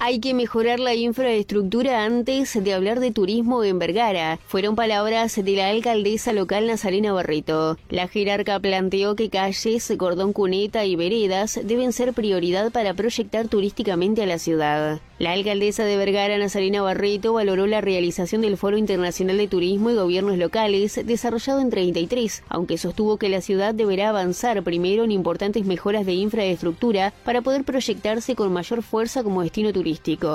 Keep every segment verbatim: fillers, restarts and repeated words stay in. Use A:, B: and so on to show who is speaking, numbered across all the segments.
A: Hay que mejorar la infraestructura antes de hablar de turismo en Vergara. Fueron palabras de la alcaldesa local Nazarena Barreto. La jerarca planteó que calles, cordón cuneta y veredas deben ser prioridad para proyectar turísticamente a la ciudad. La alcaldesa de Vergara, Nazarena Barreto, valoró la realización del Foro Internacional de Turismo y Gobiernos Locales desarrollado en treinta y tres, aunque sostuvo que la ciudad deberá avanzar primero en importantes mejoras de infraestructura para poder proyectarse con mayor fuerza como destino turístico.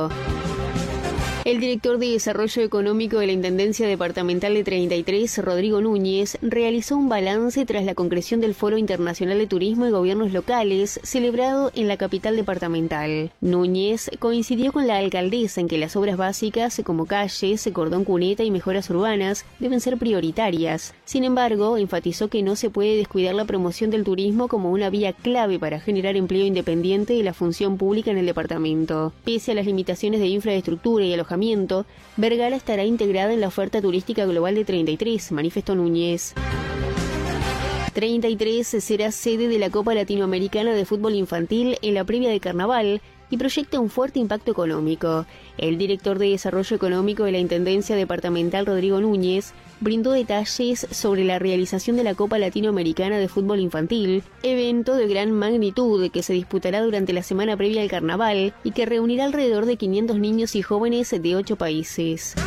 A: El director de Desarrollo Económico de la Intendencia Departamental de treinta y tres, Rodrigo Núñez, realizó un balance tras la concreción del Foro Internacional de Turismo y Gobiernos Locales, celebrado en la capital departamental. Núñez coincidió con la alcaldesa en que las obras básicas, como calles, cordón cuneta y mejoras urbanas, deben ser prioritarias. Sin embargo, enfatizó que no se puede descuidar la promoción del turismo como una vía clave para generar empleo independiente de la función pública en el departamento. Pese a las limitaciones de infraestructura y alojamiento, Vergara estará integrada en la oferta turística global de treinta y tres, manifestó Núñez. treinta y tres será sede de la Copa Latinoamericana de Fútbol Infantil en la previa de Carnaval y proyecta un fuerte impacto económico. El director de Desarrollo Económico de la Intendencia Departamental, Rodrigo Núñez, brindó detalles sobre la realización de la Copa Latinoamericana de Fútbol Infantil, evento de gran magnitud que se disputará durante la semana previa al Carnaval y que reunirá alrededor de quinientos niños y jóvenes de ocho países.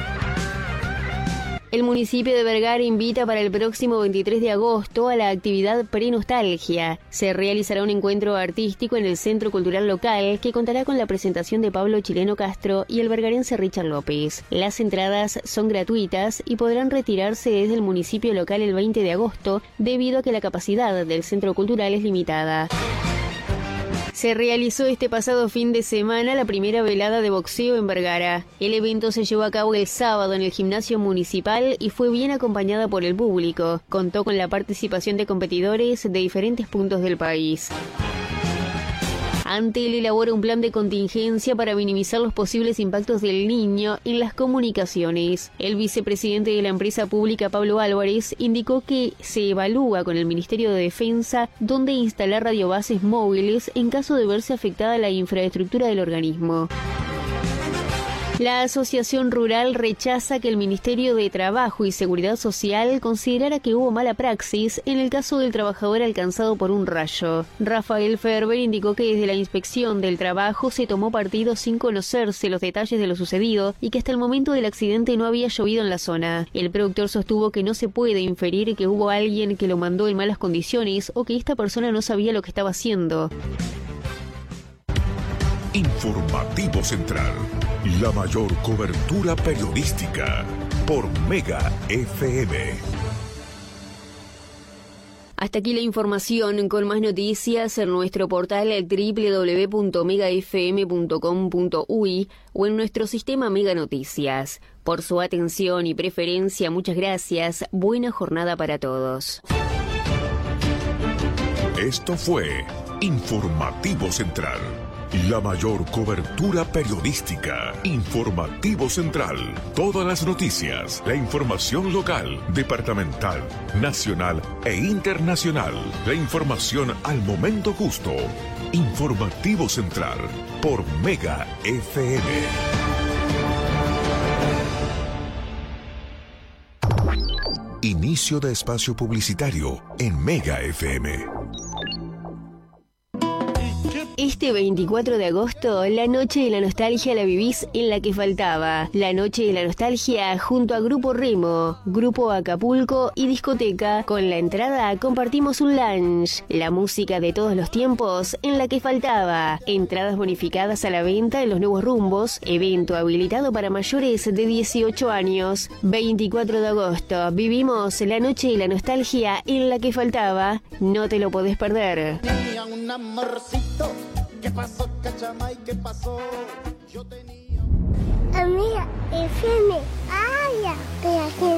A: El municipio de Vergara invita para el próximo veintitrés de agosto a la actividad Prenostalgia. Se realizará un encuentro artístico en el Centro Cultural Local que contará con la presentación de Pablo Chileno Castro y el vergarense Richard López. Las entradas son gratuitas y podrán retirarse desde el municipio local el veinte de agosto debido a que la capacidad del Centro Cultural es limitada. Se realizó este pasado fin de semana la primera velada de boxeo en Vergara. El evento se llevó a cabo el sábado en el gimnasio municipal y fue bien acompañada por el público. Contó con la participación de competidores de diferentes puntos del país. Antel elabora un plan de contingencia para minimizar los posibles impactos del Niño en las comunicaciones. El vicepresidente de la empresa pública, Pablo Álvarez, indicó que se evalúa con el Ministerio de Defensa dónde instalar radiobases móviles en caso de verse afectada la infraestructura del organismo. La Asociación Rural rechaza que el Ministerio de Trabajo y Seguridad Social considerara que hubo mala praxis en el caso del trabajador alcanzado por un rayo. Rafael Ferber indicó que desde la inspección del trabajo se tomó partido sin conocerse los detalles de lo sucedido y que hasta el momento del accidente no había llovido en la zona. El productor sostuvo que no se puede inferir que hubo alguien que lo mandó en malas condiciones o que esta persona no sabía lo que estaba haciendo.
B: Informativo Central. La mayor cobertura periodística por Mega F M.
A: Hasta aquí la información. Con más noticias en nuestro portal doble u doble u doble u punto mega f m punto com punto u y o en nuestro sistema Mega Noticias. Por su atención y preferencia, muchas gracias. Buena jornada para todos.
B: Esto fue Informativo Central. La mayor cobertura periodística. Informativo Central. Todas las noticias, la información local, departamental, nacional e internacional. La información al momento justo. Informativo Central por Mega F M. Inicio de espacio publicitario en Mega F M.
A: Este veinticuatro de agosto, la Noche de la Nostalgia la vivís en La que Faltaba. La Noche de la Nostalgia junto a Grupo Remo, Grupo Acapulco y Discoteca. Con la entrada compartimos un lunch. La música de todos los tiempos en La que Faltaba. Entradas bonificadas a la venta en los nuevos rumbos. Evento habilitado para mayores de dieciocho años. veinticuatro de agosto, vivimos la Noche de la Nostalgia en La que Faltaba. No te lo podés perder.
C: Tenía un amorcito. ¿Qué pasó, Cachamay? ¿Qué pasó? Yo tenía...
D: Amiga, F M, ay, ya,